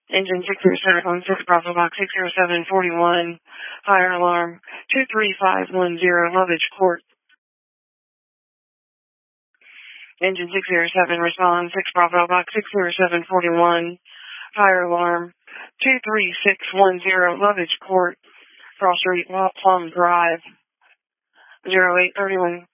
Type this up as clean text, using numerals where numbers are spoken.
Engine 607, 6 Bravo Box 60741, fire alarm 23510, Lovage Court. Engine 607, respond 6 Bravo Box 60741, fire alarm 23610, Lovage Court, Cross Street, Plum Drive, 0831.